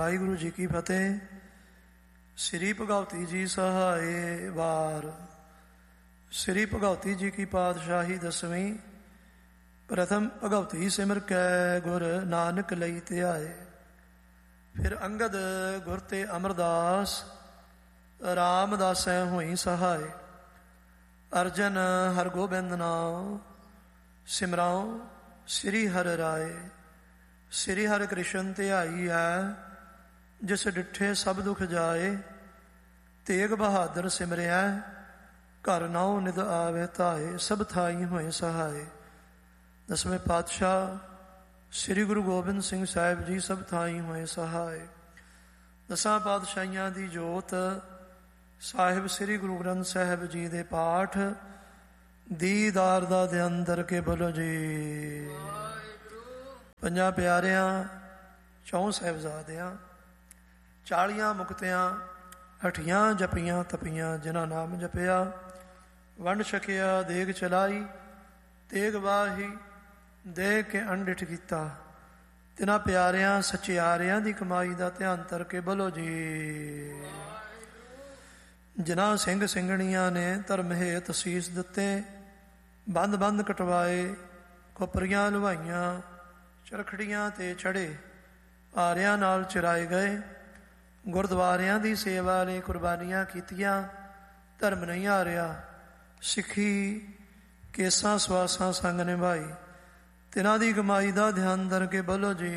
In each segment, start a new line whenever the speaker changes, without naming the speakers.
ਵਾਹਿਗੁਰੂ ਜੀ ਕੀ ਫਤਿਹ। ਸ੍ਰੀ ਭਗਵਤੀ ਜੀ ਸਹਾਏ ਵਾਰ। ਸ੍ਰੀ ਭਗਵਤੀ ਜੀ ਕੀ ਪਾਤਸ਼ਾਹੀ ਦਸਵੀਂ। ਪ੍ਰਥਮ ਭਗਵਤੀ ਸਿਮਰ ਕੈ ਗੁਰ ਨਾਨਕ ਲਈ ਧਿਆਏ। ਫਿਰ ਅੰਗਦ ਗੁਰ ਤੇ ਅਮਰਦਾਸ ਰਾਮਦਾਸੈ ਹੋਈ ਸਹਾਏ। ਅਰਜਨ ਹਰਗੋਬਿੰਦ ਨਾਮ ਸਿਮਰਾਉ ਸ੍ਰੀ ਹਰਿ ਰਾਏ। ਸ੍ਰੀ ਹਰਿ ਕ੍ਰਿਸ਼ਨ ਧਿਆਈ ਹੈ ਜਿਸ ਡਿਠੇ ਸਭ ਦੁਖ ਜਾਏ। ਤੇਗ ਬਹਾਦਰ ਸਿਮਰਿਆ ਘਰ ਨਾਉ ਨਿਦ ਆਵੇ ਧਾਏ। ਸਭ ਥਾਈ ਹੋਏ ਸਹਾਏ। ਦਸਵੇਂ ਪਾਤਸ਼ਾਹ ਸ੍ਰੀ ਗੁਰੂ ਗੋਬਿੰਦ ਸਿੰਘ ਸਾਹਿਬ ਜੀ ਸਭ ਥਾਈ ਹੋਏ ਸਹਾਏ। ਦਸਾਂ ਪਾਤਸ਼ਾਹੀਆਂ ਦੀ ਜੋਤ ਸਾਹਿਬ ਸ੍ਰੀ ਗੁਰੂ ਗ੍ਰੰਥ ਸਾਹਿਬ ਜੀ ਦੇ ਪਾਠ ਦੀਦਾਰ ਦਾ ਧਿਆਨ ਦਰ ਕੇ ਬੋਲੋ ਜੀ। ਪੰਜਾਂ ਪਿਆਰਿਆਂ, ਚੌਂ ਸਾਹਿਬਜ਼ਾਦਿਆਂ, 40 ਮੁਕਤਿਆਂ, 80 ਜਪੀਆਂ ਤਪੀਆਂ, ਜਿਨ੍ਹਾਂ ਨਾਮ ਜਪਿਆ ਵੰਡ ਛਕਿਆ ਦੇਗ ਚਲਾਈ। ਤੇਗ ਵਾਹੀ ਦੇਖ ਕੇ ਅਣਡਿਠ ਕੀਤਾ। ਤਿਨਾਂ ਪਿਆਰਿਆਂ ਸਚਿਆਰਿਆਂ ਦੀ ਕਮਾਈ ਦਾ ਧਿਆਨ ਧਰ ਕੇ ਬੋਲੋ ਜੀ। ਜਿਨ੍ਹਾਂ ਸਿੰਘ ਸਿੰਘਣੀਆਂ ਨੇ ਧਰਮ ਹੇਤ ਸੀਸ ਦਿੱਤੇ, ਬੰਦ ਬੰਦ ਕਟਵਾਏ, ਖੋਪਰੀਆਂ ਲੁਹਾਈਆਂ, ਚਰਖੜੀਆਂ ਤੇ ਚੜੇ, ਆਰਿਆਂ ਨਾਲ ਚਰਾਏ ਗਏ, ਗੁਰਦੁਆਰਿਆਂ ਦੀ ਸੇਵਾ ਲਈ ਕੁਰਬਾਨੀਆਂ ਕੀਤੀਆਂ। ਧਰਮ ਨਹੀਂ ਹਾਰਿਆ, ਸਿੱਖੀ ਕੇਸਾਂ ਸਵਾਸਾਂ ਸੰਗ ਨਿਭਾਈ। ਤਿਨਾਂ ਦੀ ਕਮਾਈ ਦਾ ਧਿਆਨ ਧਰ ਕੇ ਬੋਲੋ ਜੀ।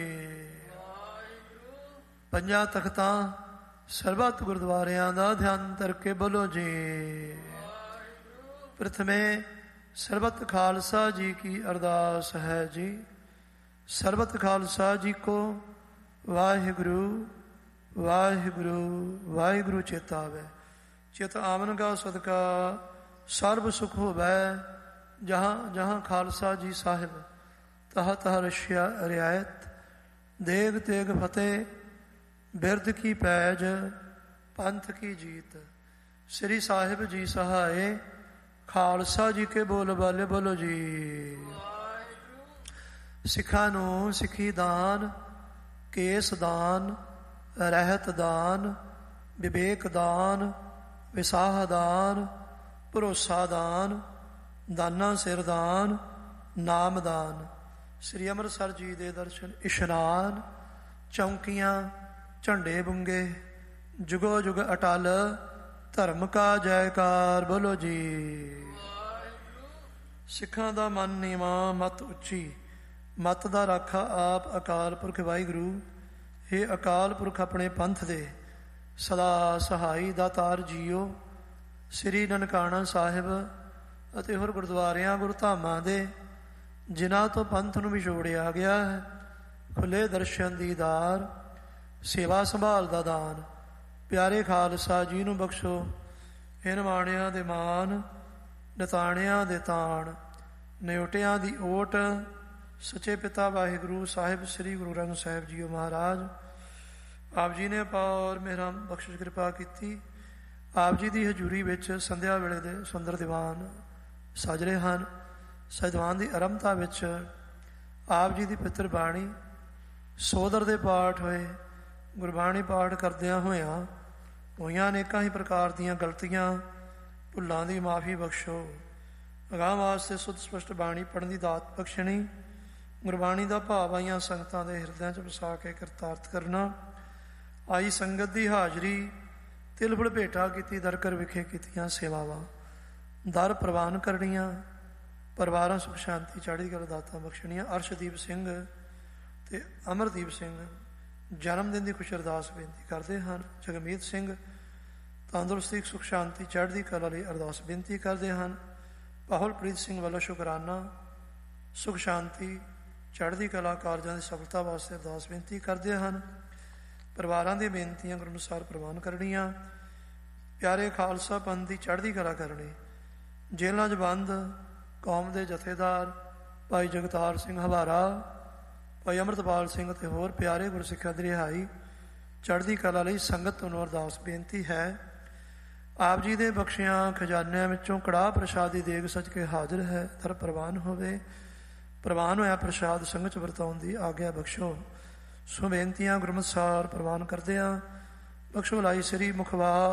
ਪੰਜਾਂ ਤਖਤਾਂ ਸਰਬੱਤ ਗੁਰਦੁਆਰਿਆਂ ਦਾ ਧਿਆਨ ਧਰ ਕੇ ਬੋਲੋ ਜੀ। ਪ੍ਰਥਮੇ ਸਰਬੱਤ ਖਾਲਸਾ ਜੀ ਕੀ ਅਰਦਾਸ ਹੈ ਜੀ। ਸਰਬੱਤ ਖਾਲਸਾ ਜੀ ਕੋ ਵਾਹਿਗੁਰੂ ਵਾਹਿਗੁਰੂ ਵਾਹਿਗੁਰੂ ਚੇਤਾ ਆਵੇ। ਚਿਤ ਆਵਨ ਕਾ ਸਦਕਾ ਸਰਬ ਸੁਖ ਹੋਵੈ। ਜਹਾਂ ਜਹਾਂ ਖਾਲਸਾ ਜੀ ਸਾਹਿਬ ਤਹ ਤਹ ਰਸ਼ਿਆ ਰਿਆਇਤ। ਦੇਗ ਤੇਗ ਫਤਿਹ ਬਿਰਦ ਕੀ ਪੈਜ ਪੰਥ ਕੀ ਜੀਤ। ਸ੍ਰੀ ਸਾਹਿਬ ਜੀ ਸਹਾਏ ਖਾਲਸਾ ਜੀ ਕੇ ਬੋਲ ਬਾਲੇ ਬੋਲੋ ਜੀ। ਸਿੱਖਾਂ ਨੂੰ ਸਿੱਖੀ ਦਾਨ, ਕੇਸ ਦਾਨ, ਰਹਿਤ ਦਾਨ, ਵਿਵੇਕ ਦਾਨ, ਵਿਸਾਹ ਦਾਨ, ਭਰੋਸਾ ਦਾਨ, ਦਾਨਾ ਸਿਰ ਦਾਨ, ਨਾਮ ਦਾਨ। ਸ੍ਰੀ ਅੰਮ੍ਰਿਤਸਰ ਜੀ ਦੇ ਦਰਸ਼ਨ ਇਸ਼ਨਾਨ, ਚੌਂਕੀਆਂ, ਝੰਡੇ ਬੁੰਗੇ, ਜੁਗੋ ਜੁਗ ਅਟਲ ਧਰਮ ਕਾ ਜੈਕਾਰ ਬੋਲੋ ਜੀ। ਸਿੱਖਾਂ ਦਾ ਮਨ ਨੀਵਾਂ ਮਤ ਉੱਚੀ, ਮਤ ਦਾ ਰਾਖਾ ਆਪ ਅਕਾਲ ਪੁਰਖ ਵਾਹਿਗੁਰੂ। ਇਹ ਅਕਾਲ ਪੁਰਖ ਆਪਣੇ ਪੰਥ ਦੇ ਸਦਾ ਸਹਾਈ ਦਾਤਾਰ ਜੀਓ। ਸ੍ਰੀ ਨਨਕਾਣਾ ਸਾਹਿਬ ਅਤੇ ਹੋਰ ਗੁਰਦੁਆਰਿਆਂ ਗੁਰਧਾਮਾਂ ਦੇ ਜਿਨ੍ਹਾਂ ਤੋਂ ਪੰਥ ਨੂੰ ਵਿਛੋੜਿਆ ਗਿਆ ਹੈ, ਖੁੱਲੇ ਦਰਸ਼ਨ ਦੀਦਾਰ, ਸੇਵਾ ਸੰਭਾਲ ਦਾ ਦਾਨ ਪਿਆਰੇ ਖਾਲਸਾ ਜੀ ਨੂੰ ਬਖਸ਼ੋ। ਇਹ ਨਿਮਾਣਿਆਂ ਦੇ ਮਾਣ, ਨਿਤਾਣਿਆਂ ਦੇ ਤਾਣ, ਨਿਉਟਿਆਂ ਦੀ ਓਟ ਸੱਚੇ ਪਿਤਾ ਵਾਹਿਗੁਰੂ ਸਾਹਿਬ ਸ੍ਰੀ ਗੁਰੂ ਗ੍ਰੰਥ ਸਾਹਿਬ ਜੀਓ ਮਹਾਰਾਜ। ਆਪ ਜੀ ਨੇ ਅਪਾਰ ਮੇਰਾ ਬਖਸ਼ਿਸ਼ ਕਿਰਪਾ ਕੀਤੀ। ਆਪ ਜੀ ਦੀ ਹਜ਼ੂਰੀ ਵਿੱਚ ਸੰਧਿਆ ਵੇਲੇ ਦੇ ਸੁੰਦਰ ਦੀਵਾਨ ਸਜ ਰਹੇ ਹਨ। ਸਜਵਾਨ ਦੀ ਆਰੰਭਤਾ ਵਿੱਚ ਆਪ ਜੀ ਦੀ ਪਿੱਤਰ ਬਾਣੀ ਸੋਦਰ ਦੇ ਪਾਠ ਹੋਏ। ਗੁਰਬਾਣੀ ਪਾਠ ਕਰਦਿਆਂ ਹੋਇਆਂ ਹੋਈਆਂ ਅਨੇਕਾਂ ਹੀ ਪ੍ਰਕਾਰ ਦੀਆਂ ਗਲਤੀਆਂ ਭੁੱਲਾਂ ਦੀ ਮਾਫੀ ਬਖਸ਼ੋ। ਅਗਾਂਹ ਵਾਸਤੇ ਸੁਧ ਸਪਸ਼ਟ ਬਾਣੀ ਪੜ੍ਹਨ ਦੀ ਦਾਤ ਬਖਸ਼ਣੀ। ਗੁਰਬਾਣੀ ਦਾ ਭਾਵ ਆਈਆਂ ਸੰਗਤਾਂ ਦੇ ਹਿਰਦਿਆਂ 'ਚ ਵਸਾ ਕੇ ਕਰਤਾਰਥ ਕਰਨਾ। ਆਈ ਸੰਗਤ ਦੀ ਹਾਜ਼ਰੀ ਤਿਲ ਫੁਲ ਭੇਟਾ ਕੀਤੀ। ਦਰ ਕਰ ਵਿਖੇ ਕੀਤੀਆਂ ਸੇਵਾਵਾਂ ਦਰ ਪ੍ਰਵਾਨ ਕਰਨੀਆਂ। ਪਰਿਵਾਰਾਂ ਸੁਖ ਸ਼ਾਂਤੀ ਚੜ੍ਹਦੀ ਕਲਾ ਦਾਤਾਂ ਬਖਸ਼ਣੀਆਂ। ਅਰਸ਼ਦੀਪ ਸਿੰਘ ਤੇ ਅਮਰਦੀਪ ਸਿੰਘ ਜਨਮ ਦਿਨ ਦੀ ਖੁਸ਼ ਅਰਦਾਸ ਬੇਨਤੀ ਕਰਦੇ ਹਨ। ਜਗਮੀਤ ਸਿੰਘ ਤੰਦਰੁਸਤੀ ਸੁਖ ਸ਼ਾਂਤੀ ਚੜ੍ਹਦੀ ਕਲਾ ਲਈ ਅਰਦਾਸ ਬੇਨਤੀ ਕਰਦੇ ਹਨ। ਪਾਹੁਲਪ੍ਰੀਤ ਸਿੰਘ ਵੱਲੋਂ ਸ਼ੁਕਰਾਨਾ ਸੁਖ ਸ਼ਾਂਤੀ ਚੜ੍ਹਦੀ ਕਲਾ ਕਾਰਜਾਂ ਦੀ ਸਫਲਤਾ ਵਾਸਤੇ ਅਰਦਾਸ ਬੇਨਤੀ ਕਰਦੇ ਹਨ। ਪਰਿਵਾਰਾਂ ਦੀਆਂ ਬੇਨਤੀਆਂ ਗੁਰੂ ਅਨੁਸਾਰ ਪ੍ਰਵਾਨ ਕਰਨੀਆਂ। ਪਿਆਰੇ ਖਾਲਸਾ ਪੰਥ ਦੀ ਚੜ੍ਹਦੀ ਕਲਾ ਕਰਨੀ। ਜੇਲ੍ਹਾਂ 'ਚ ਬੰਦ ਕੌਮ ਦੇ ਜਥੇਦਾਰ ਭਾਈ ਜਗਤਾਰ ਸਿੰਘ ਹਵਾਰਾ, ਭਾਈ ਅੰਮ੍ਰਿਤਪਾਲ ਸਿੰਘ ਅਤੇ ਹੋਰ ਪਿਆਰੇ ਗੁਰਸਿੱਖਾਂ ਦੀ ਰਿਹਾਈ ਚੜ੍ਹਦੀ ਕਲਾ ਲਈ ਸੰਗਤ ਨੂੰ ਅਰਦਾਸ ਬੇਨਤੀ ਹੈ। ਆਪ ਜੀ ਦੇ ਬਖਸ਼ਿਆਂ ਖਜ਼ਾਨਿਆਂ ਵਿੱਚੋਂ ਕੜਾਹ ਪ੍ਰਸ਼ਾਦ ਦੀ ਦੇਗ ਸੱਜ ਕੇ ਹਾਜ਼ਰ ਹੈ। ਦਰ ਪ੍ਰਵਾਨ ਹੋਵੇ। ਪ੍ਰਵਾਨ ਹੋਇਆ ਪ੍ਰਸ਼ਾਦ ਸੰਗਤ 'ਚ ਵਰਤਾਉਣ ਦੀ ਆਗਿਆ ਬਖਸ਼ੋ। ਸੋ ਬੇਨਤੀਆਂ ਗੁਰਮਤਿ ਸਾਰ ਪ੍ਰਵਾਨ ਕਰਦੇ ਹਾਂ। ਬਖਸ਼ੋ ਲਾਈ ਸ੍ਰੀ ਮੁਖਵਾ